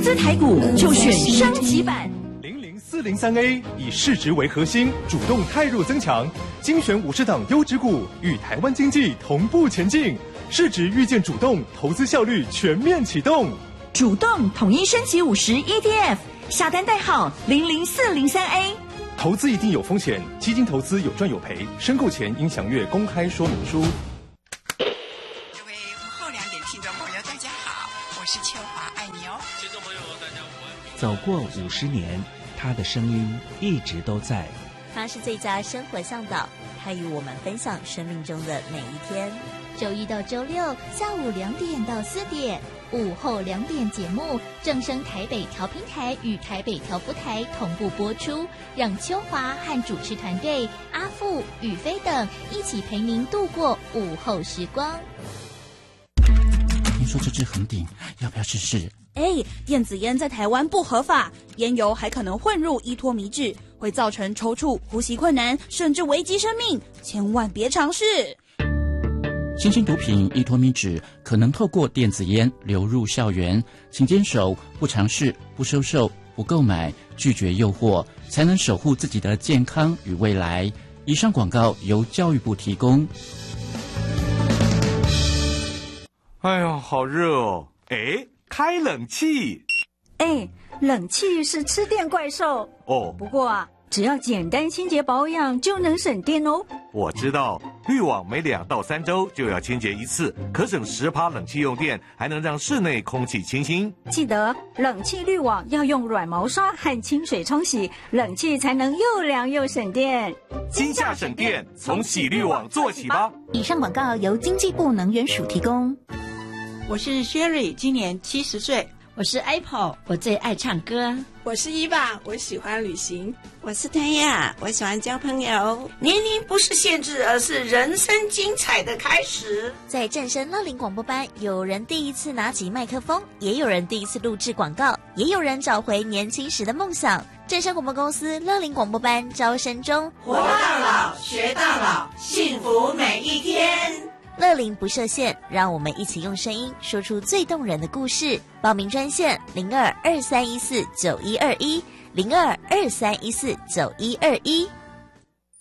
资台股就选升级版。 00403A 以市值为核心，主动汰弱增强，精选50档优质股，与台湾经济同步前进。市值预见主动，投资效率全面启动。 主动统一升级50 ETF， 下单代号00403A。 投资一定有风险，基金投资有赚有赔，申购前应详阅公开说明书。 各位午后2点听众朋友，大家好，我是秋华，爱你哦。 听众朋友，大家午安。 走过50年，他的声音一直都在。 他是最佳生活向导，他与我们分享生命中的每一天。 周一到周六下午2点到4点，午后2点节目正声台北调频台与台北调布台同步播出，让秋华和主持团队阿富、宇飞等一起陪您度过午后时光。 听说这支很顶，要不要试试？ 电子烟在台湾不合法，烟油还可能混入依托米脂，会造成抽搐、呼吸困难，甚至危及生命，千万别尝试。 新兴毒品依托米脂可能透过电子烟流入校园，请坚守不尝试、不收受、不购买，拒绝诱惑，才能守护自己的健康与未来。以上广告由教育部提供。 哎呦，好热哦！开冷气。 冷气是吃电怪兽哦。 不过只要简单清洁保养就能省电哦。 我知道，滤网每2到3周就要清洁一次，可省10%冷气用电，还能让室内空气清新。 记得冷气滤网要用软毛刷和清水冲洗，冷气才能又凉又省电。 今夏省电，从洗滤网做起吧。 以上广告由经济部能源署提供。 我是 Sherry， 今年70岁。 我是 Apple， 我最爱唱歌。 我是伊娃，我喜欢旅行。 我是谭雅，我喜欢交朋友。 年龄不是限制，而是人生精彩的开始。 在正声乐龄广播班，有人第一次拿起麦克风，也有人第一次录制广告，也有人找回年轻时的梦想。正声广播公司乐龄广播班招生中， 活到老，学到老，幸福每一天。 乐龄不设限，让我们一起用声音说出最动人的故事。报名专线0223149121，0223149121。